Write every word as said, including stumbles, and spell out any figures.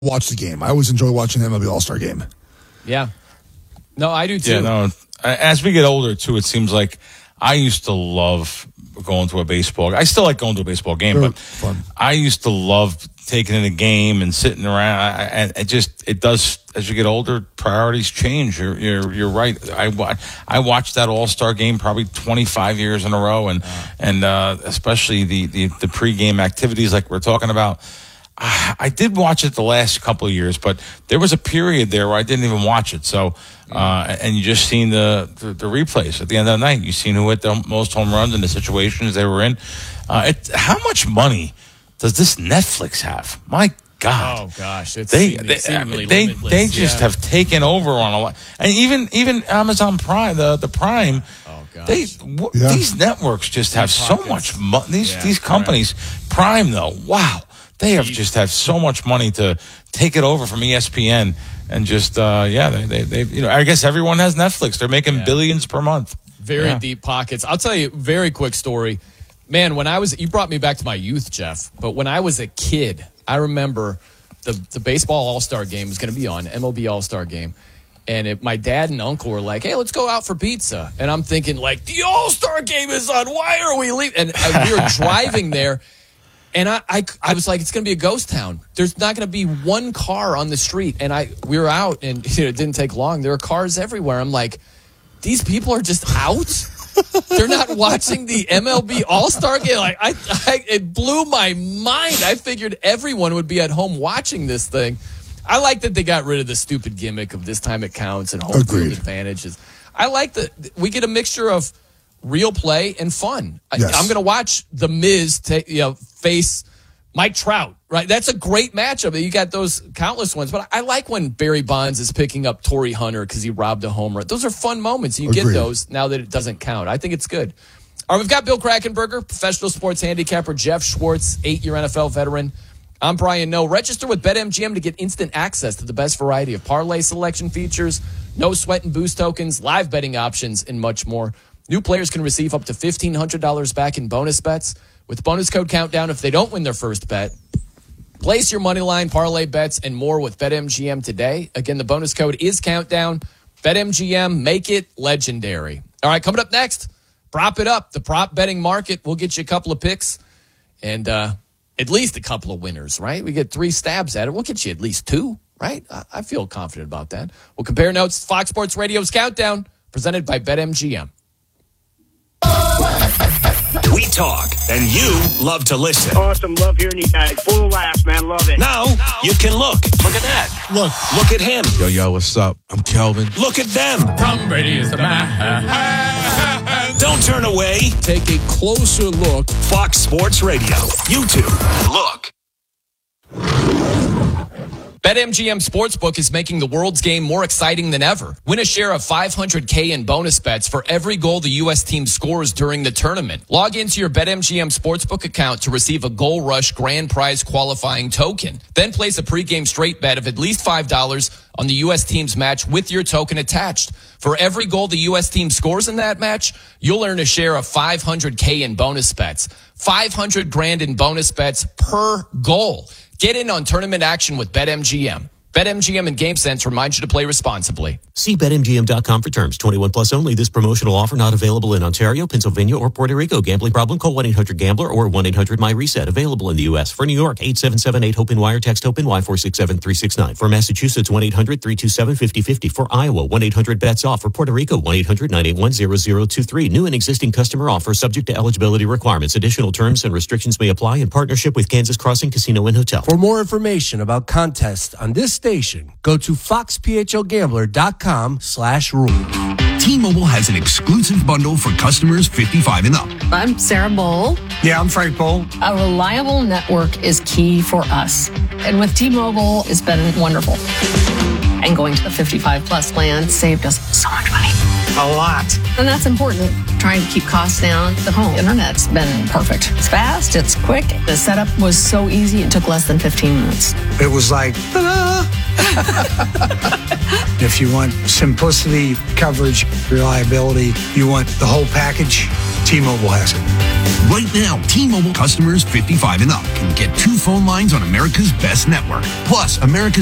watch the game. I always enjoy watching the M L B All-Star Game. Yeah. No, I do too. Yeah, no. As we get older, too, it seems like I used to love going to a baseball. I still like going to a baseball game, Very but fun. I used to love taking in a game and sitting around. I, and it just it does as you get older, priorities change. You're you're you're right. I wa- I watched that All-Star game probably twenty-five years in a row, and uh, and uh, especially the the the pregame activities like we're talking about. I did watch it the last couple of years, but there was a period there where I didn't even watch it. So, uh, and you just seen the, the, the replays at the end of the night. You seen who hit the most home runs in the situations they were in. Uh, it, how much money does this Netflix have? My God. Oh gosh, it's they seemingly, they seemingly they, limitless. they just yeah. have taken over on a lot, and even even Amazon Prime, the the Prime. Oh gosh. They w- Yeah. these networks just have so pockets. much money. These Yeah, these companies, Prime though, wow. They have just have so much money to take it over from E S P N and just, uh, yeah, they, they, they, you know, I guess everyone has Netflix. They're making Yeah. billions per month. Very Yeah. deep pockets. I'll tell you a very quick story. Man, when I was, you brought me back to my youth, Jeff, but when I was a kid, I remember the, the baseball all-star game was going to be on, M L B all-star game. And it, my dad and uncle were like, hey, let's go out for pizza. And I'm thinking, like, the all-star game is on. Why are we leaving? And uh, we were driving there. And I, I, I was like, it's going to be a ghost town. There's not going to be one car on the street. And I, we were out, and you know, it didn't take long. There are cars everywhere. I'm like, these people are just out? They're not watching the M L B All-Star Game? Like, I, I, it blew my mind. I figured everyone would be at home watching this thing. I like that they got rid of the stupid gimmick of this time it counts and home Agreed. field advantages. I like that we get a mixture of real play and fun. Yes. I, I'm going to watch The Miz take, you know, face Mike Trout, right? That's a great matchup. You got those countless ones. But I like when Barry Bonds is picking up Torrey Hunter because he robbed a home run. Those are fun moments. You Agreed. get those now that it doesn't count. I think it's good. All right, we've got Bill Krackenberger, professional sports handicapper, Jeff Schwartz, eight-year N F L veteran. I'm Brian Noe. Register with BetMGM to get instant access to the best variety of parlay selection features, no sweat and boost tokens, live betting options, and much more. New players can receive up to fifteen hundred dollars back in bonus bets with bonus code Countdown if they don't win their first bet. Place your money line, parlay bets, and more with BetMGM today. Again, the bonus code is Countdown. BetMGM, make it legendary. All right, coming up next, prop it up. The prop betting market. We'll get you a couple of picks and uh, at least a couple of winners, right? We get three stabs at it. We'll get you at least two, right? I, I feel confident about that. We'll compare notes. Fox Sports Radio's Countdown, presented by BetMGM. We talk, and you love to listen. Awesome. Love hearing you guys. Full of laughs, man. Love it. Now, you can look. Look at that. Look. Look at him. Yo, yo, what's up? I'm Kelvin. Look at them. Tom Brady is the man. Don't turn away. Take a closer look. Fox Sports Radio. YouTube. Look. BetMGM Sportsbook is making the world's game more exciting than ever. Win a share of five hundred thousand dollars in bonus bets for every goal the U S team scores during the tournament. Log into your BetMGM Sportsbook account to receive a Goal Rush grand prize qualifying token. Then place a pregame straight bet of at least five dollars on the U S team's match with your token attached. For every goal the U S team scores in that match, you'll earn a share of five hundred thousand dollars in bonus bets. five hundred grand in bonus bets per goal. Get in on tournament action with BetMGM. BetMGM and GameSense remind you to play responsibly. See Bet M G M dot com for terms. twenty-one plus only. This promotional offer not available in Ontario, Pennsylvania, or Puerto Rico. Gambling problem? Call one eight hundred gambler or one eight hundred my reset. Available in the U S. For New York, eight seven seven eight hope wire. Text HOPE-NY four six seven three six nine. For Massachusetts, one eight hundred three two seven five zero five zero. For Iowa, one eight hundred bets off. For Puerto Rico, one eight hundred nine eight one zero zero two three. New and existing customer offer subject to eligibility requirements. Additional terms and restrictions may apply in partnership with Kansas Crossing Casino and Hotel. For more information about contests on this station, go to fox p h l gambler dot com slash rule. T-Mobile has an exclusive bundle for customers fifty-five and up. I'm Sarah Bowl. Yeah, I'm Frank Bowl. A reliable network is key for us. And with T-Mobile, it's been wonderful. And going to the fifty-five plus plan saved us so much money. A lot. And that's important. Trying to keep costs down. The home internet's been perfect. It's fast. It's quick. The setup was so easy. It took less than fifteen minutes. It was like, ta-da! If you want simplicity, coverage, reliability, you want the whole package, T-Mobile has it. Right now, T-Mobile customers fifty-five and up can get two phone lines on America's best network. Plus, America's